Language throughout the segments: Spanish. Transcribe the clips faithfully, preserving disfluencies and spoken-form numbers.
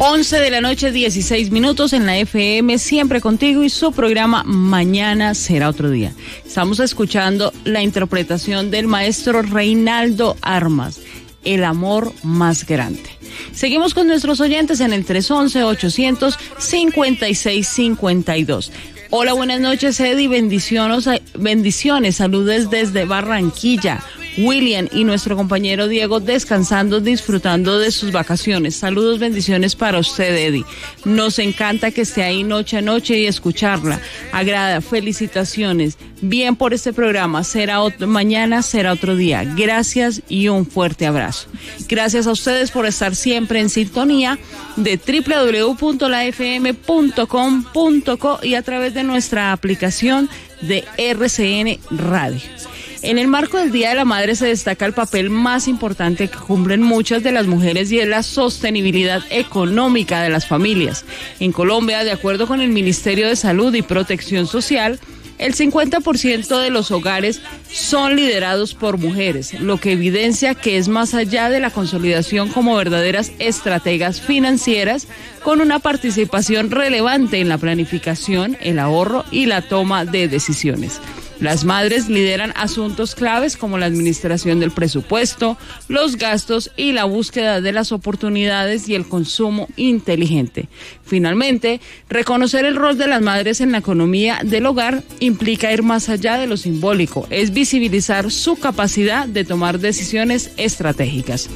once de la noche, dieciséis minutos en la F M, siempre contigo y su programa Mañana será otro día. Estamos escuchando la interpretación del maestro Reinaldo Armas, El amor más grande. Seguimos con nuestros oyentes en el tres once, ochocientos cincuenta y seis cincuenta y dos. Hola, buenas noches, Eddie, bendiciones, bendiciones, saludos desde Barranquilla. William y nuestro compañero Diego descansando, disfrutando de sus vacaciones. Saludos, bendiciones para usted, Eddie. Nos encanta que esté ahí noche a noche y escucharla. Agrada, felicitaciones. Bien por este programa. Será otro, mañana será otro día. Gracias y un fuerte abrazo. Gracias a ustedes por estar siempre en sintonía de doble u doble u doble u punto la f m punto com punto co y a través de nuestra aplicación de R C N Radio. En el marco del Día de la Madre se destaca el papel más importante que cumplen muchas de las mujeres y es la sostenibilidad económica de las familias. En Colombia, de acuerdo con el Ministerio de Salud y Protección Social, el cincuenta por ciento de los hogares son liderados por mujeres, lo que evidencia que es más allá de la consolidación como verdaderas estrategas financieras, con una participación relevante en la planificación, el ahorro y la toma de decisiones. Las madres lideran asuntos claves como la administración del presupuesto, los gastos y la búsqueda de las oportunidades y el consumo inteligente. Finalmente, reconocer el rol de las madres en la economía del hogar implica ir más allá de lo simbólico, es visibilizar su capacidad de tomar decisiones estratégicas.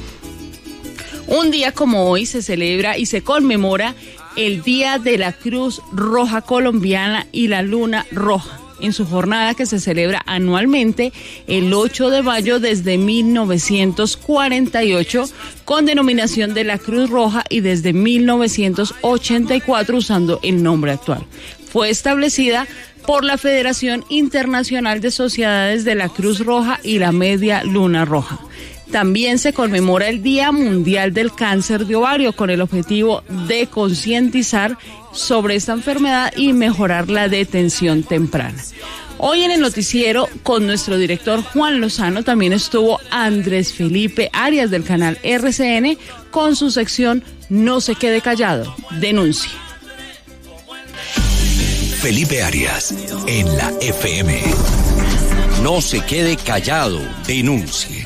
Un día como hoy se celebra y se conmemora el Día de la Cruz Roja Colombiana y la Luna Roja, en su jornada que se celebra anualmente el ocho de mayo desde mil novecientos cuarenta y ocho con denominación de la Cruz Roja y desde mil novecientos ochenta y cuatro usando el nombre actual. Fue establecida por la Federación Internacional de Sociedades de la Cruz Roja y la Media Luna Roja. También se conmemora el Día Mundial del Cáncer de Ovario con el objetivo de concientizar sobre esta enfermedad y mejorar la detención temprana. Hoy en el noticiero con nuestro director Juan Lozano también estuvo Andrés Felipe Arias del canal R C N con su sección No se quede callado, denuncie. Felipe Arias en la F M. No se quede callado, denuncie.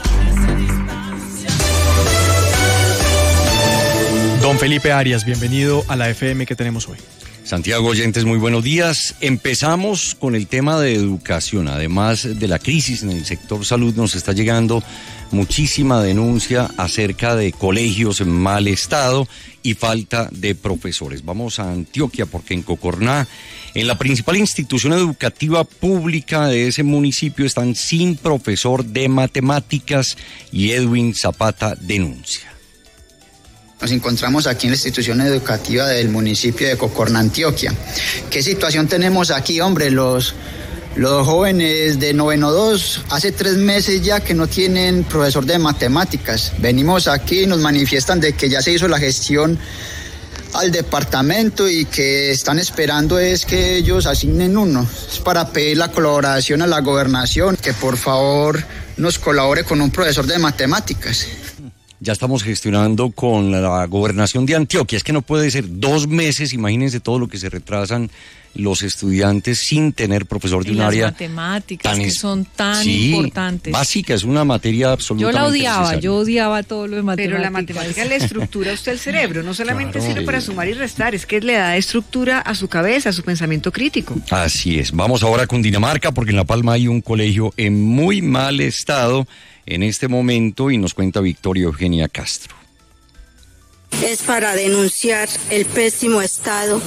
Don Felipe Arias, bienvenido a la F M que tenemos hoy. Santiago, oyentes, muy buenos días. Empezamos con el tema de educación. Además de la crisis en el sector salud, nos está llegando muchísima denuncia acerca de colegios en mal estado y falta de profesores. Vamos a Antioquia porque en Cocorná, en la principal institución educativa pública de ese municipio, están sin profesor de matemáticas y Edwin Zapata denuncia. Nos encontramos aquí en la institución educativa del municipio de Cocorná, Antioquia. ¿Qué situación tenemos aquí, hombre? Los, los jóvenes de noveno dos, hace tres meses ya que no tienen profesor de matemáticas. Venimos aquí y nos manifiestan de que ya se hizo la gestión al departamento y que están esperando es que ellos asignen uno. Es para pedir la colaboración a la gobernación, que por favor nos colabore con un profesor de matemáticas. Ya estamos gestionando con la gobernación de Antioquia. Es que no puede ser dos meses, imagínense todo lo que se retrasan los estudiantes sin tener profesor de un área. Las matemáticas tan, que son tan sí, importantes. Básica, es una materia absolutamente Yo la odiaba, necesaria. yo odiaba todo lo de matemáticas. Pero la matemática le estructura a usted el cerebro, no solamente Claro. sirve para sumar y restar, es que le da estructura a su cabeza, a su pensamiento crítico. Así es. Vamos ahora con Dinamarca, porque en La Palma hay un colegio en muy mal estado en este momento y nos cuenta Victoria Eugenia Castro. Es para denunciar el pésimo estado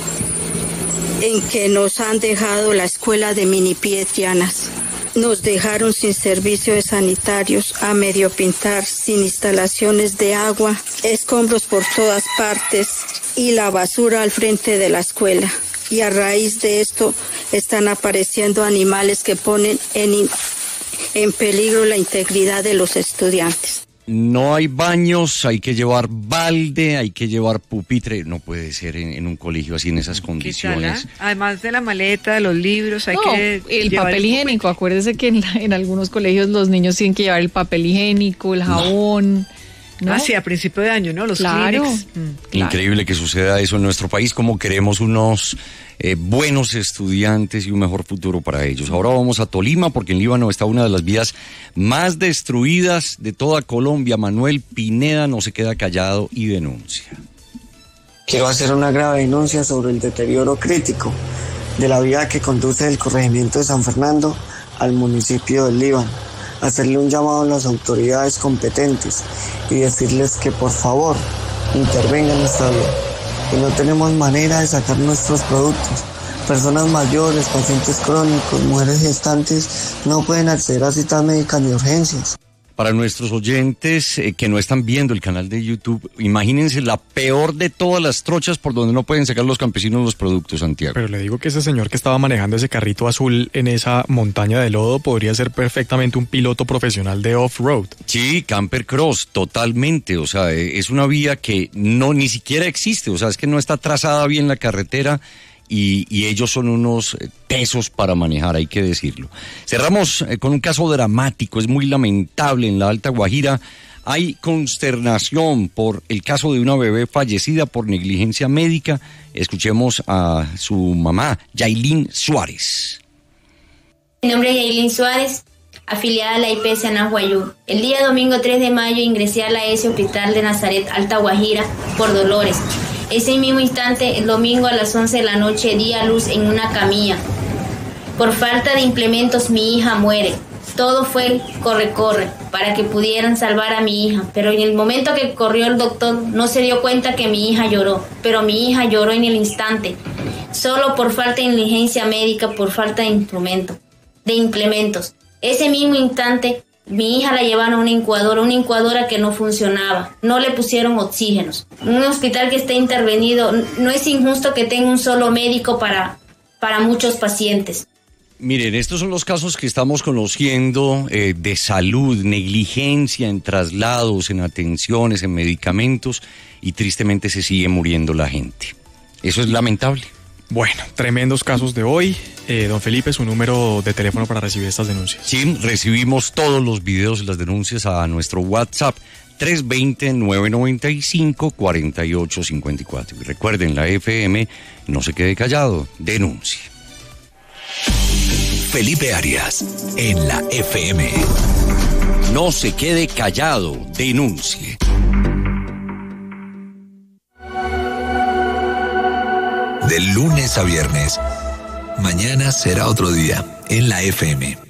en que nos han dejado la escuela de Minipietianas. Nos dejaron sin servicios sanitarios, a medio pintar, sin instalaciones de agua, escombros por todas partes y la basura al frente de la escuela. Y a raíz de esto están apareciendo animales que ponen en, en peligro la integridad de los estudiantes. No hay baños, hay que llevar balde, hay que llevar pupitre. No puede ser en, en un colegio así en esas condiciones. ¿Qué tal, ah? Además de la maleta, de los libros, hay no, que el llevar papel el higiénico. Acuérdese que en, la, en algunos colegios los niños tienen que llevar el papel higiénico, el jabón. ¿no? Ah, sí, a principio de año, ¿no? Los claro. Kleenex. Mm, Increíble claro. que suceda eso en nuestro país, como queremos unos eh, buenos estudiantes y un mejor futuro para ellos. Ahora vamos a Tolima, porque en Líbano está una de las vías más destruidas de toda Colombia. Manuel Pineda no se queda callado y denuncia. Quiero hacer una grave denuncia sobre el deterioro crítico de la vía que conduce del corregimiento de San Fernando al municipio del Líbano. Hacerle un llamado a las autoridades competentes y decirles que por favor intervengan en esta vía, que no tenemos manera de sacar nuestros productos. Personas mayores, pacientes crónicos, mujeres gestantes no pueden acceder a citas médicas ni urgencias. Para nuestros oyentes eh, que no están viendo el canal de YouTube, imagínense la peor de todas las trochas por donde no pueden sacar los campesinos los productos, Santiago. Pero le digo que ese señor que estaba manejando ese carrito azul en esa montaña de lodo podría ser perfectamente un piloto profesional de off-road. Sí, camper cross, totalmente. O sea, es una vía que no ni siquiera existe. O sea, es que no está trazada bien la carretera. Y, y ellos son unos tesos para manejar, hay que decirlo. Cerramos eh, con un caso dramático, es muy lamentable en la Alta Guajira. Hay consternación por el caso de una bebé fallecida por negligencia médica. Escuchemos a su mamá, Yailin Suárez. Mi nombre es Yailin Suárez, afiliada a la I P S Anahuayú. El día domingo tres de mayo ingresé a la E S Hospital de Nazaret, Alta Guajira, por dolores. Ese mismo instante, el domingo a las once de la noche, di a luz en una camilla. Por falta de implementos, mi hija muere. Todo fue corre-corre para que pudieran salvar a mi hija. Pero en el momento que corrió el doctor, no se dio cuenta que mi hija lloró. Pero mi hija lloró en el instante. Solo por falta de diligencia médica, por falta de instrumento, de implementos. Ese mismo instante, mi hija la llevaron a una incubadora, una incubadora que no funcionaba. No le pusieron oxígenos. Un hospital que está intervenido, no es injusto que tenga un solo médico para, para muchos pacientes. Miren, estos son los casos que estamos conociendo eh, de salud, negligencia en traslados, en atenciones, en medicamentos, y tristemente se sigue muriendo la gente. Eso es lamentable. Bueno, tremendos casos de hoy. Eh, don Felipe, su número de teléfono para recibir estas denuncias. Sí, recibimos todos los videos y las denuncias a nuestro WhatsApp tres dos cero, nueve nueve cinco, cuatro ocho cinco cuatro. Y recuerden, la F M, no se quede callado, denuncie. Felipe Arias, en la F M. No se quede callado, denuncie. De lunes a viernes, mañana será otro día, en la F M.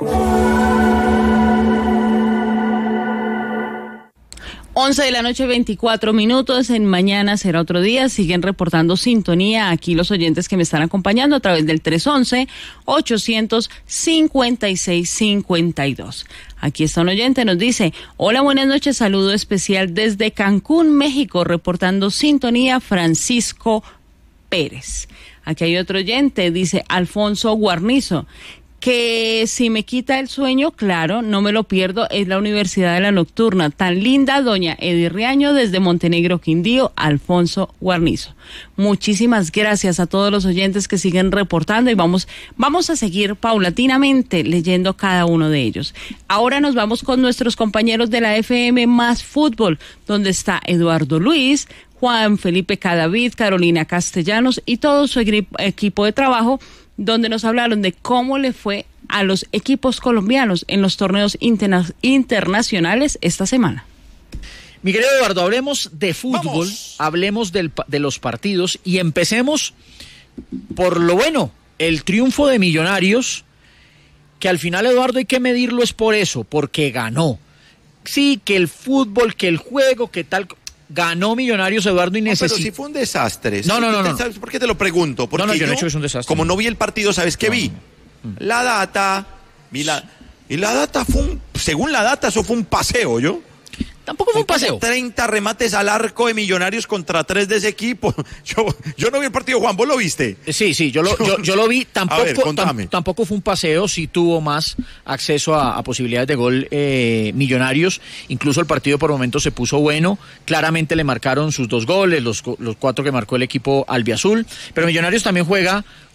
once de la noche, veinticuatro minutos, en Mañana Será Otro Día. Siguen reportando sintonía aquí los oyentes que me están acompañando a través del tres once, ochocientos cincuenta y seis cincuenta y dos. Aquí está un oyente, nos dice: hola, buenas noches, saludo especial desde Cancún, México, reportando sintonía, Francisco Pérez. Aquí hay otro oyente, dice Alfonso Guarnizo, que si me quita el sueño, claro, no me lo pierdo, es la Universidad de la Nocturna. Tan linda, doña Edi Riaño, desde Montenegro, Quindío, Alfonso Guarnizo. Muchísimas gracias a todos los oyentes que siguen reportando y vamos, vamos a seguir paulatinamente leyendo cada uno de ellos. Ahora nos vamos con nuestros compañeros de la F M Más Fútbol, donde está Eduardo Luis, Juan Felipe Cadavid, Carolina Castellanos y todo su equipo de trabajo, donde nos hablaron de cómo le fue a los equipos colombianos en los torneos interna- internacionales esta semana. Mi querido Eduardo, hablemos de fútbol, Vamos. hablemos del, de los partidos y empecemos por lo bueno, el triunfo de Millonarios, que al final, Eduardo, hay que medirlo es por eso, porque ganó. Sí, que el fútbol, que el juego, que tal... Ganó Millonarios, Eduardo, y necesita... No, pero si fue un desastre. No, no, no, no. ¿Sabes por qué te lo pregunto? Porque no, no, yo yo no he hecho que es un desastre. Como no vi el partido, ¿sabes qué vi? La data, vi la... Y la data fue un... Según la data, eso fue un paseo, ¿yo? Tampoco fue un paseo. treinta remates al arco de Millonarios contra tres de ese equipo. Yo, yo no vi el partido, Juan, ¿vos lo viste? Sí, sí, yo lo, yo, yo lo vi. Tampoco, a ver, contame. Tam, tampoco fue un paseo, sí tuvo más acceso a, a posibilidades de gol eh, Millonarios. Incluso el partido por momentos se puso bueno. Claramente le marcaron sus dos goles, los, los cuatro que marcó el equipo albiazul. Pero Millonarios también juega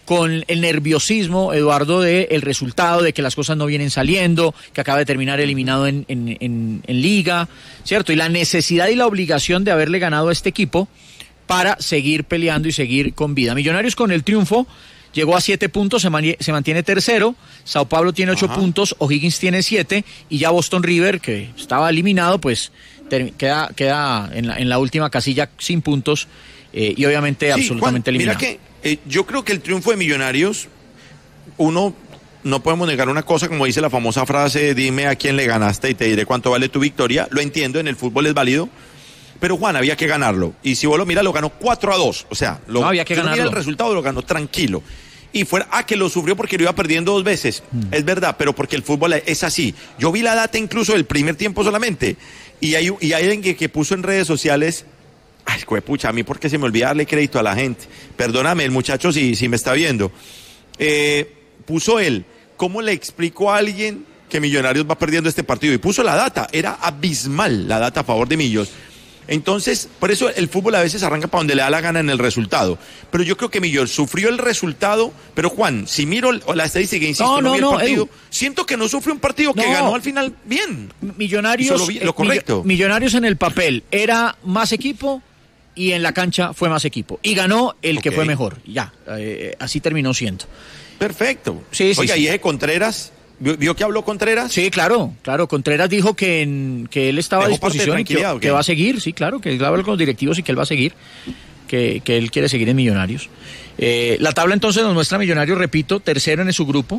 con el nerviosismo, Eduardo, de el resultado, de que las cosas no vienen saliendo, que acaba de terminar eliminado en, en, en, en Liga, ¿cierto? Y la necesidad y la obligación de haberle ganado a este equipo para seguir peleando y seguir con vida. Millonarios con el triunfo llegó a siete puntos, se, man, se mantiene tercero, Sao Paulo tiene ocho Ajá. puntos, O'Higgins tiene siete, y ya Boston River, que estaba eliminado, pues ter, queda, queda en, la, en la última casilla sin puntos, eh, y obviamente sí, absolutamente Juan, eliminado. Mira que Eh, yo creo que el triunfo de Millonarios, uno, no podemos negar una cosa, como dice la famosa frase, dime a quién le ganaste y te diré cuánto vale tu victoria. Lo entiendo, en el fútbol es válido, pero Juan, había que ganarlo. Y si vos lo miras, lo ganó cuatro a dos. O sea, lo, no, había que si ganarlo. Mira el resultado, lo ganó tranquilo. Y fuera, ah, que lo sufrió porque lo iba perdiendo dos veces. Mm. Es verdad, pero porque el fútbol es así. Yo vi la data incluso del primer tiempo solamente. Y hay, y hay alguien que, que puso en redes sociales... Ay, pucha, a mí porque se me olvida darle crédito a la gente. Perdóname, el muchacho, si, si me está viendo. Eh, puso él, ¿cómo le explico a alguien que Millonarios va perdiendo este partido? Y puso la data, era abismal la data a favor de Millos. Entonces, por eso el fútbol a veces arranca para donde le da la gana en el resultado. Pero yo creo que Millos sufrió el resultado, pero Juan, si miro la estadística, insisto, no, no, no vi el no, partido, Edu. Siento que no sufrió un partido que no. ganó al final bien. Millonarios, lo, lo correcto. Millonarios en el papel era más equipo, y en la cancha fue más equipo. Y ganó el okay. que fue mejor. Ya, eh, así terminó siendo. Perfecto. Sí, sí, Oiga, sí. ¿y ese Contreras? ¿Vio, ¿Vio que habló Contreras? Sí, claro, claro. Contreras dijo que, en, que él estaba a disposición y que, que va a seguir. Sí, claro, que él habla con los directivos y que él va a seguir. Que, que él quiere seguir en Millonarios. Eh, la tabla entonces nos muestra Millonarios, repito, tercero en su grupo.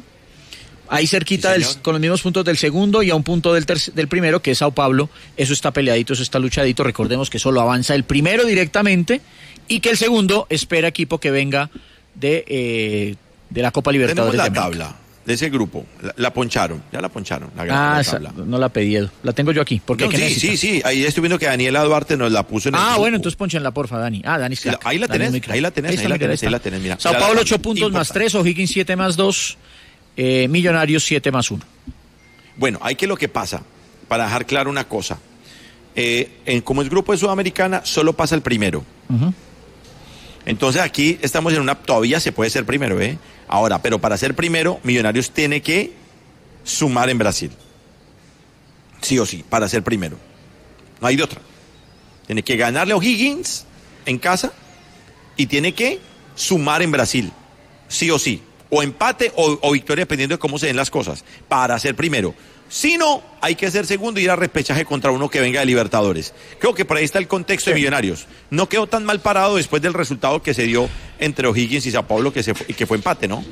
Ahí cerquita, sí, del, con los mismos puntos del segundo y a un punto del, terc- del primero, que es Sao Paulo. Eso está peleadito, eso está luchadito. Recordemos que solo avanza el primero directamente y que el segundo espera equipo que venga de, eh, de la Copa Libertadores. Tenemos la de América. tabla de ese grupo. La, la poncharon, ya la poncharon. La, ah, la esa, no la pedí, Edu. La tengo yo aquí. Porque no, sí, necesita? sí, sí. Ahí estoy viendo que Daniela Duarte nos la puso en el Ah, grupo. bueno, entonces ponchenla, porfa, Dani. Ah, Dani, sí, ahí la tenés, ahí la tenés, ahí la tenés, ahí la tenés. Mira, Sao Paulo ocho puntos más tres, O'Higgins siete más dos. Eh, Millonarios siete más uno. Bueno, hay que lo que pasa, para dejar claro una cosa, eh, en, como es grupo de Sudamericana, solo pasa el primero. Uh-huh. Entonces aquí estamos en una, todavía se puede ser primero, ¿eh? Ahora, pero para ser primero, Millonarios tiene que sumar en Brasil. Sí o sí, para ser primero. No hay de otra. Tiene que ganarle a O'Higgins en casa y tiene que sumar en Brasil. Sí o sí. O empate o, o victoria, dependiendo de cómo se den las cosas, para ser primero. Si no, hay que ser segundo y ir a repechaje contra uno que venga de Libertadores. Creo que por ahí está el contexto sí. de Millonarios. No quedó tan mal parado después del resultado que se dio entre O'Higgins y Sao Paulo, que, se fue, que fue empate, ¿no?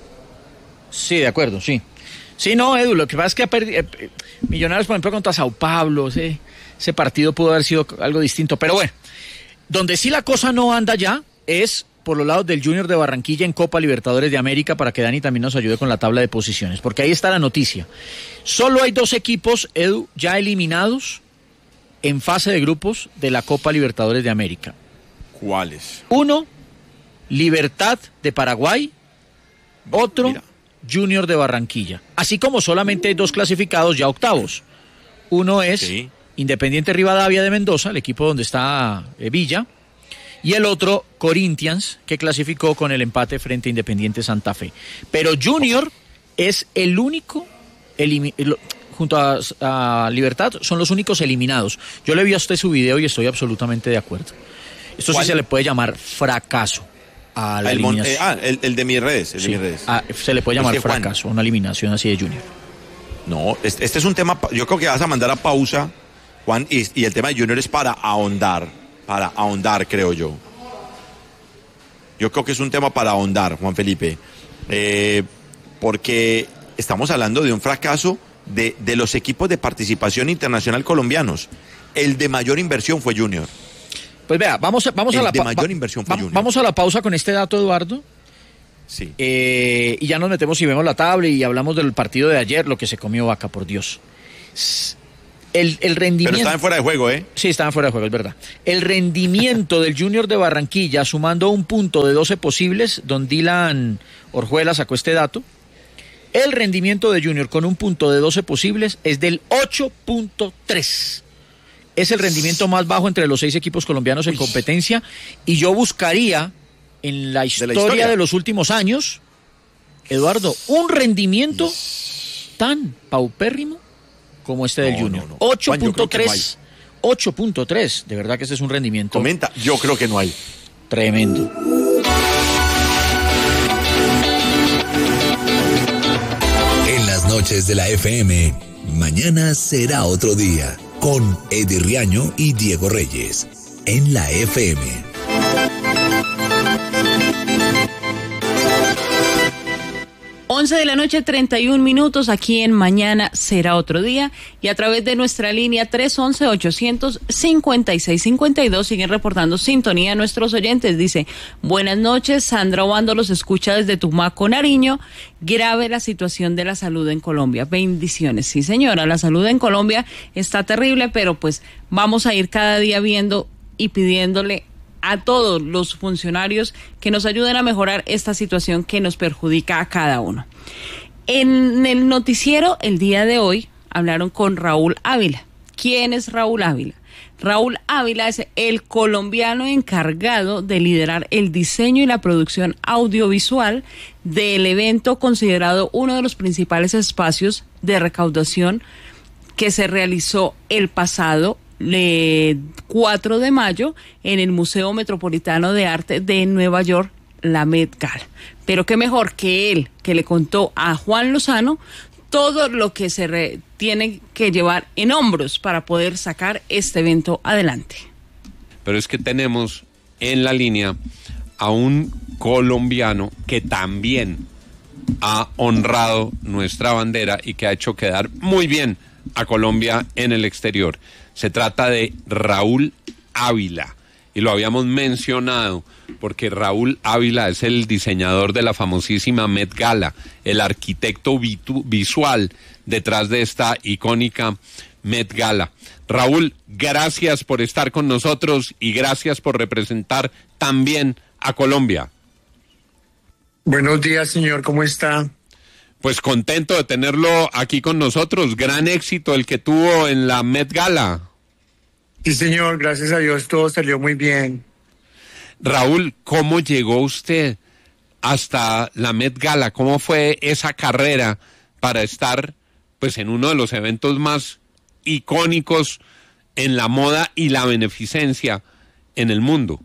Sí, de acuerdo, sí. Sí, no, Edu, lo que pasa es que ha perdido, eh, Millonarios, por ejemplo, contra Sao Paulo, ese, ese partido pudo haber sido algo distinto. Pero bueno, donde sí la cosa no anda ya es por los lados del Junior de Barranquilla en Copa Libertadores de América, para que Dani también nos ayude con la tabla de posiciones, porque ahí está la noticia. Solo hay dos equipos, Edu, ya eliminados en fase de grupos de la Copa Libertadores de América. ¿Cuáles? Uno, Libertad de Paraguay, otro, Mira. Junior de Barranquilla. Así como solamente hay dos clasificados ya octavos. Uno es sí. Independiente Rivadavia de Mendoza, el equipo donde está eh, Villa, y el otro, Corinthians, que clasificó con el empate frente a Independiente Santa Fe. Pero Junior es el único, elimi- el, junto a, a Libertad, son los únicos eliminados. Yo le vi a usted su video y estoy absolutamente de acuerdo. Esto sí se le puede llamar fracaso a la el eliminación. Eh, ah, el, el de mis redes. El sí, de mis redes. Ah, se le puede llamar es que, fracaso, Juan, una eliminación así de Junior. No, este, este es un tema, yo creo que vas a mandar a pausa, Juan, y, y el tema de Junior es para ahondar. Para ahondar, creo yo. Yo creo que es un tema para ahondar, Juan Felipe. Eh, porque estamos hablando de un fracaso de, de los equipos de participación internacional colombianos. El de mayor inversión fue Junior. Pues vea, vamos a, vamos el a la de pa- mayor va, inversión fue va, Junior. Vamos a la pausa con este dato, Eduardo. Sí. Eh, y ya nos metemos y vemos la tabla y hablamos del partido de ayer, lo que se comió Vaca, por Dios. El, el rendimiento... Pero estaban fuera de juego, ¿eh? Sí, estaban fuera de juego, es verdad. El rendimiento del Junior de Barranquilla, sumando un punto de doce posibles, don Dylan Orjuela sacó este dato. El rendimiento de Junior con un punto de doce posibles es del ocho punto tres. Es el rendimiento más bajo entre los seis equipos colombianos en competencia. Y yo buscaría en la historia de, la historia. de los últimos años, Eduardo, un rendimiento tan paupérrimo como este del no, Junior. No, no. ocho punto tres. No ocho punto tres. De verdad que ese es un rendimiento. Comenta, yo creo que no hay. Tremendo. En las noches de la F M, mañana será otro día. Con Eddie Riaño y Diego Reyes. En la F M. once de la noche, treinta y un minutos, aquí en Mañana Será Otro Día, y a través de nuestra línea tres once, ochocientos cincuenta y seis cincuenta y dos siguen reportando sintonía a nuestros oyentes. Dice, buenas noches, Sandra Obando los escucha desde Tumaco, Nariño. Grave la situación de la salud en Colombia. Bendiciones. Sí, señora, la salud en Colombia está terrible, pero pues vamos a ir cada día viendo y pidiéndole a todos los funcionarios que nos ayuden a mejorar esta situación que nos perjudica a cada uno. En el noticiero el día de hoy hablaron con Raúl Ávila. ¿Quién es Raúl Ávila? Raúl Ávila es el colombiano encargado de liderar el diseño y la producción audiovisual del evento considerado uno de los principales espacios de recaudación que se realizó el pasado cuatro de mayo en el Museo Metropolitano de Arte de Nueva York, la Met Gala. Pero qué mejor que él, que le contó a Juan Lozano todo lo que se re- tiene que llevar en hombros para poder sacar este evento adelante. Pero es que tenemos en la línea a un colombiano que también ha honrado nuestra bandera y que ha hecho quedar muy bien a Colombia en el exterior. Se trata de Raúl Ávila, y lo habíamos mencionado porque Raúl Ávila es el diseñador de la famosísima Met Gala, el arquitecto vitu- visual detrás de esta icónica Met Gala. Raúl, gracias por estar con nosotros y gracias por representar también a Colombia. Buenos días, señor, ¿cómo está? Pues contento de tenerlo aquí con nosotros. Gran éxito el que tuvo en la Met Gala. Sí, señor, gracias a Dios todo salió muy bien. Raúl, ¿cómo llegó usted hasta la Met Gala? ¿Cómo fue esa carrera para estar pues en uno de los eventos más icónicos en la moda y la beneficencia en el mundo?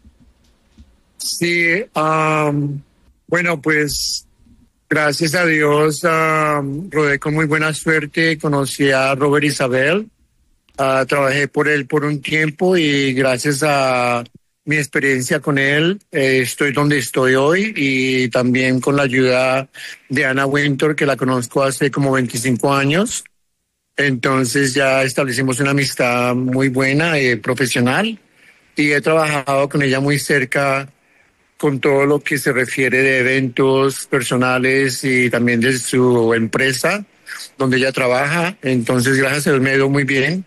Sí, um, bueno, pues gracias a Dios um, rodé con muy buena suerte, conocí a Robert Isabel, uh, trabajé por él por un tiempo y gracias a mi experiencia con él eh, estoy donde estoy hoy, y también con la ayuda de Anna Wintour, que la conozco hace como veinticinco años. Entonces ya establecimos una amistad muy buena, eh, profesional, y he trabajado con ella muy cerca con todo lo que se refiere de eventos personales y también de su empresa donde ella trabaja. Entonces, gracias a Dios me ha ido muy bien.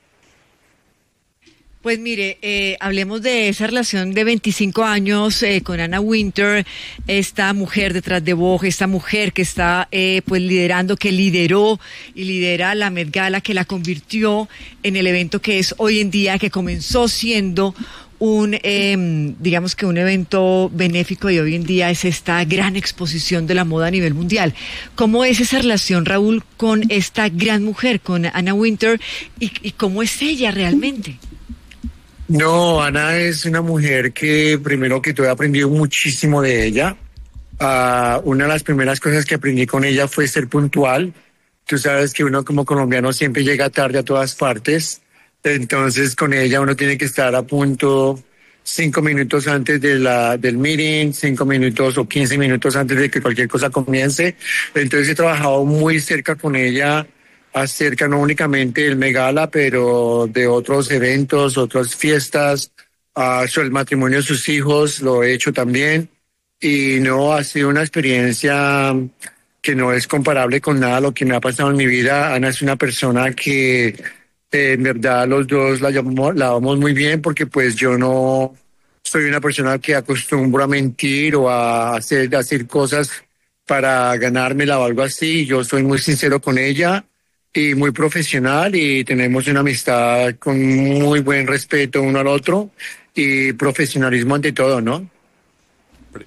Pues mire, eh, hablemos de esa relación de veinticinco años eh, con Anna Wintour, esta mujer detrás de Vogue, esta mujer que está eh, pues liderando, que lideró y lidera la Met Gala, que la convirtió en el evento que es hoy en día, que comenzó siendo un, eh, digamos que un evento benéfico, y hoy en día es esta gran exposición de la moda a nivel mundial. ¿Cómo es esa relación, Raúl, con esta gran mujer, con Anna Wintour, y, y cómo es ella realmente? No, Ana es una mujer que primero que todo he aprendido muchísimo de ella. Uh, una de las primeras cosas que aprendí con ella fue ser puntual. Tú sabes que uno como colombiano siempre llega tarde a todas partes. Entonces con ella uno tiene que estar a punto cinco minutos antes de la, del meeting, cinco minutos o quince minutos antes de que cualquier cosa comience. Entonces he trabajado muy cerca con ella acerca no únicamente del Met Gala, pero de otros eventos, otras fiestas, uh, sobre el matrimonio de sus hijos, lo he hecho también. Y no, ha sido una experiencia que no es comparable con nada lo que me ha pasado en mi vida. Ana es una persona que eh, en verdad los dos la llamamos, la vamos muy bien, porque pues yo no soy una persona que acostumbro a mentir o a hacer, a hacer cosas para ganármela o algo así. Yo soy muy sincero con ella y muy profesional, y tenemos una amistad con muy buen respeto uno al otro y profesionalismo ante todo, ¿no?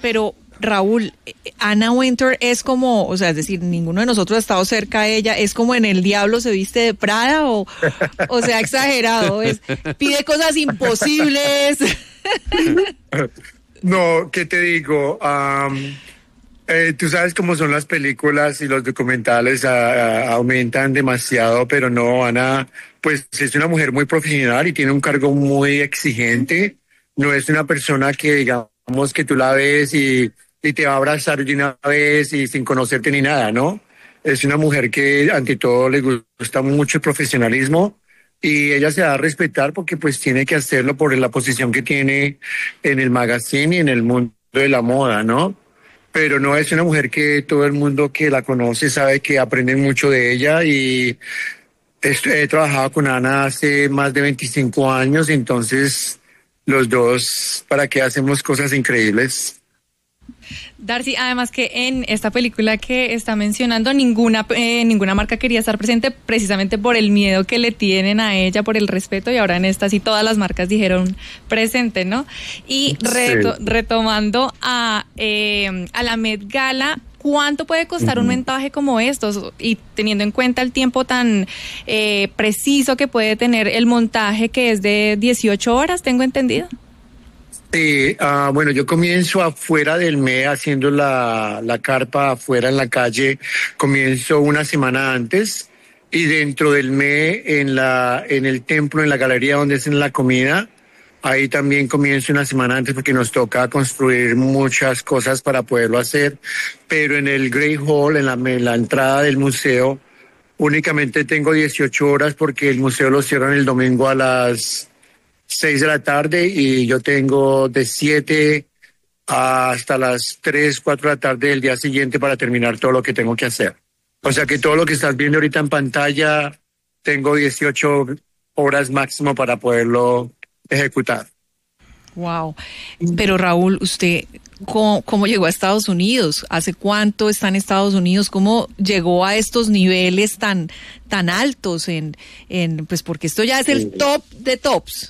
pero Raúl, Anna Wintour es como, o sea, es decir, ninguno de nosotros ha estado cerca de ella, es como en El Diablo se viste de Prada o, o sea, exagerado, es, pide cosas imposibles. No, ¿qué te digo? Um, eh, tú sabes cómo son las películas y los documentales, a, a, aumentan demasiado, pero no, Ana, pues es una mujer muy profesional y tiene un cargo muy exigente. No es una persona que, digamos, que tú la ves y, y te va a abrazar de una vez y sin conocerte ni nada, ¿no? Es una mujer que ante todo le gusta mucho el profesionalismo y ella se da a respetar porque pues tiene que hacerlo por la posición que tiene en el magazine y en el mundo de la moda, ¿no? Pero no, es una mujer que todo el mundo que la conoce sabe que aprende mucho de ella y he trabajado con Ana hace más de veinticinco años, entonces los dos, ¿para qué hacemos cosas increíbles? Darcy, además que en esta película que está mencionando, ninguna eh, ninguna marca quería estar presente precisamente por el miedo que le tienen a ella, por el respeto, y ahora en esta sí todas las marcas dijeron presente, ¿no? Y reto, sí. retomando a, eh, a la Met Gala, ¿cuánto puede costar uh-huh. un montaje como estos? Y teniendo en cuenta el tiempo tan eh, preciso que puede tener el montaje, que es de dieciocho horas, tengo entendido. Sí, uh, bueno, yo comienzo afuera del M E haciendo la, la carpa afuera en la calle, comienzo una semana antes y dentro del M E en la en el templo, en la galería donde hacen la comida, ahí también comienzo una semana antes porque nos toca construir muchas cosas para poderlo hacer, pero en el Great Hall, en la, en la entrada del museo, únicamente tengo dieciocho horas porque el museo lo cierran el domingo a las seis de la tarde y yo tengo de siete hasta las tres, cuatro de la tarde del día siguiente para terminar todo lo que tengo que hacer. O sea que todo lo que estás viendo ahorita en pantalla, tengo dieciocho horas máximo para poderlo ejecutar. Wow. Pero Raúl, usted, ¿cómo, cómo llegó a Estados Unidos? ¿Hace cuánto está en Estados Unidos? ¿Cómo llegó a estos niveles tan, tan altos en, en, pues porque esto ya es el top de tops?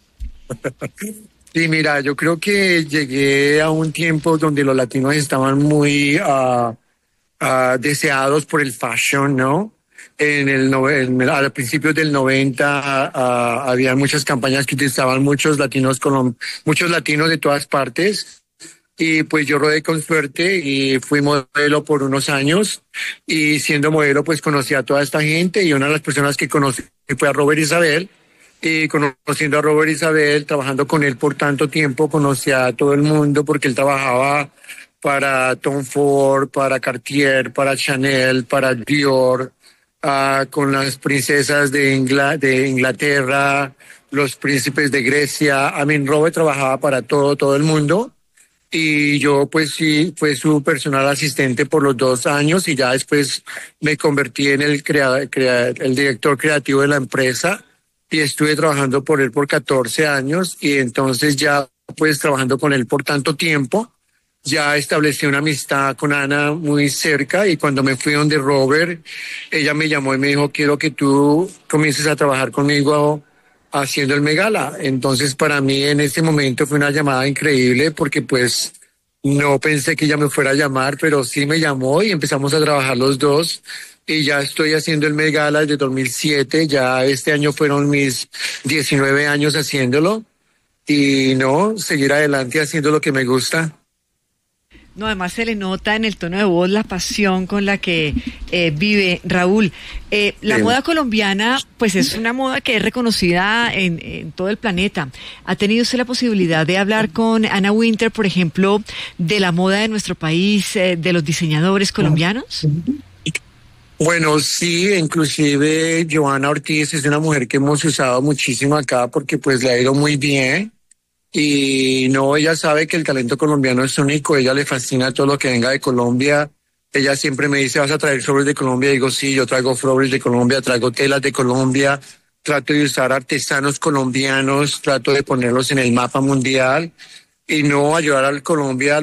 Sí, mira, yo creo que llegué a un tiempo donde los latinos estaban muy uh, uh, deseados por el fashion, ¿no? En el en, a principios del noventa uh, había muchas campañas que utilizaban muchos latinos, colom- muchos latinos de todas partes. Y pues yo rodé con suerte y fui modelo por unos años. Y siendo modelo, pues conocí a toda esta gente y una de las personas que conocí fue a Robert Isabel. Y conociendo a Robert Isabel, trabajando con él por tanto tiempo, conocí a todo el mundo porque él trabajaba para Tom Ford, para Cartier, para Chanel, para Dior, uh, con las princesas de, Ingla- de Inglaterra, los príncipes de Grecia. I mean, Robert trabajaba para todo, todo el mundo. Y yo pues sí, fue su personal asistente por los dos años y ya después me convertí en el, crea- crea- el director creativo de la empresa. Y estuve trabajando por él por catorce años y entonces ya pues trabajando con él por tanto tiempo, ya establecí una amistad con Ana muy cerca y cuando me fui donde Robert, ella me llamó y me dijo, quiero que tú comiences a trabajar conmigo haciendo el Met Gala. Entonces para mí en ese momento fue una llamada increíble porque pues no pensé que ella me fuera a llamar, pero sí me llamó y empezamos a trabajar los dos. Y ya estoy haciendo el Met Gala desde dos mil siete, ya este año fueron mis diecinueve años haciéndolo y no, seguir adelante haciendo lo que me gusta. No, además se le nota en el tono de voz la pasión con la que eh, vive Raúl. Eh, la sí. moda colombiana, pues es una moda que es reconocida en, en todo el planeta. ¿Ha tenido usted la posibilidad de hablar con Anna Wintour, por ejemplo, de la moda de nuestro país, eh, de los diseñadores colombianos? Bueno, sí, inclusive Joana Ortiz es una mujer que hemos usado muchísimo acá porque pues le ha ido muy bien y no, ella sabe que el talento colombiano es único, ella le fascina todo lo que venga de Colombia, ella siempre me dice, ¿vas a traer flores de Colombia? Y digo, sí, yo traigo flores de Colombia, traigo telas de Colombia, trato de usar artesanos colombianos, trato de ponerlos en el mapa mundial y no ayudar al Colombia